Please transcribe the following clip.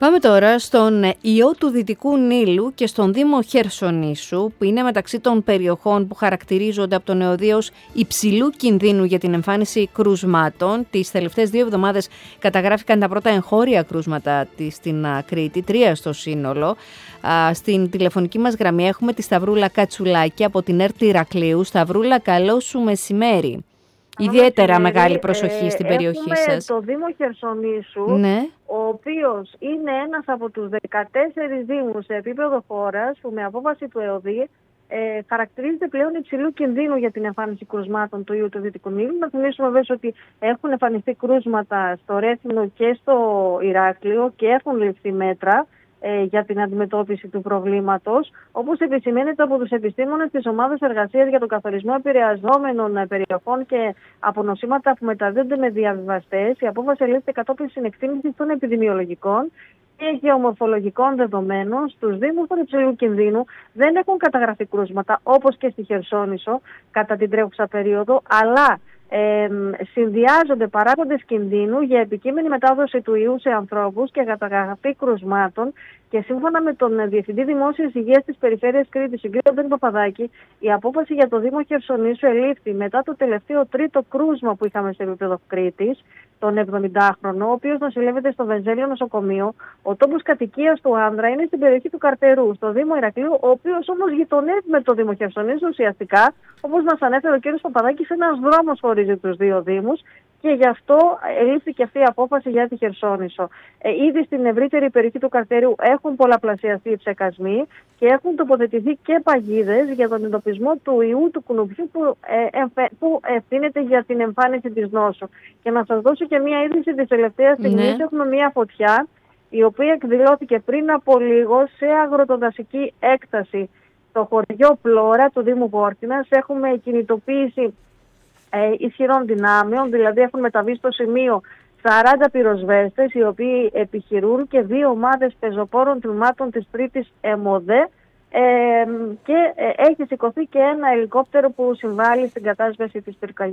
Πάμε τώρα στον ιό του Δυτικού Νείλου και στον Δήμο Χερσονήσου, που είναι μεταξύ των περιοχών που χαρακτηρίζονται από το νεοδείο ως υψηλού κινδύνου για την εμφάνιση κρουσμάτων. Τις τελευταίες 2 εβδομάδες καταγράφηκαν τα πρώτα εγχώρια κρούσματα στην Κρήτη, 3 στο σύνολο. Στην τηλεφωνική μας γραμμή έχουμε τη Σταυρούλα Κατσουλάκη από την ΕΡΤ Ηρακλείου. Σταυρούλα, καλό σου μεσημέρι. Ιδιαίτερα μεγάλη προσοχή στην περιοχή σας. Έχουμε το Δήμο Χερσονήσου, ναι, ο οποίος είναι ένας από τους 14 δήμους σε επίπεδο χώρας που με απόφαση του ΕΟΔΗ χαρακτηρίζεται πλέον υψηλού κινδύνου για την εμφάνιση κρουσμάτων του ιού του Δυτικού Νείλου. Να θυμίσουμε βέβαια ότι έχουν εμφανιστεί κρούσματα στο Ρέθυμνο και στο Ηράκλειο και έχουν ληφθεί μέτρα για την αντιμετώπιση του προβλήματος. Όπως επισημαίνεται από τους επιστήμονες της Ομάδας Εργασίας για τον Καθορισμό Επηρεαζόμενων Περιοχών και από νοσήματα που μεταδίδονται με διαβιβαστές, η απόφαση ελήφθη κατόπιν συνεκτίμησης των επιδημιολογικών και γεωμορφολογικών δεδομένων. Στους δήμους των υψηλού κινδύνου δεν έχουν καταγραφεί κρούσματα, όπως και στη Χερσόνησο κατά την τρέχουσα περίοδο, αλλά συνδυάζονται παράγοντες κινδύνου για επικείμενη μετάδοση του ιού σε ανθρώπους και καταγραφή κρουσμάτων. Και σύμφωνα με τον Διευθυντή Δημόσιας Υγείας της Περιφέρειας Κρήτης, τον κ. Μπεν Παπαδάκη, η απόφαση για το Δήμο Χερσονήσου ελήφθη μετά το τελευταίο τρίτο κρούσμα που είχαμε σε επίπεδο Κρήτης, τον 70χρονο, ο οποίος νοσηλεύεται στο Βενζέλιο νοσοκομείο. Ο τόπος κατοικίας του άνδρα είναι στην περιοχή του Καρτερού, στο Δήμο Ηρακλείου, ο οποίος όμως γειτονεύει με το Δήμο Χερσονήσου ουσιαστικά, όπως μας ανέφερε ο κ. Παπαδάκης, ένας δρόμος χωρίζει τους δύο δήμους. Και γι' αυτό ελήφθηκε αυτή η απόφαση για τη Χερσόνησο. Ήδη στην ευρύτερη περιοχή του Καρτερίου έχουν πολλαπλασιαστεί οι ψεκασμοί και έχουν τοποθετηθεί και παγίδες για τον εντοπισμό του ιού του κουνουπιού που ευθύνεται για την εμφάνιση της νόσου. Και να σας δώσω και μία είδηση της τελευταίας στιγμής. Έχουμε μία φωτιά η οποία εκδηλώθηκε πριν από λίγο σε αγροτοδασική έκταση στο χωριό Πλώρα του Δήμου Βόρκινας. Έχουμε κινητοποίηση ισχυρών δυνάμεων, δηλαδή έχουν μεταβεί στο σημείο 40 πυροσβέστες οι οποίοι επιχειρούν και 2 ομάδες πεζοπόρων τμήματων της 3ης ΕΜΟΔΕ και έχει σηκωθεί και ένα ελικόπτερο που συμβάλλει στην κατάσβεση της πυρκαγιάς.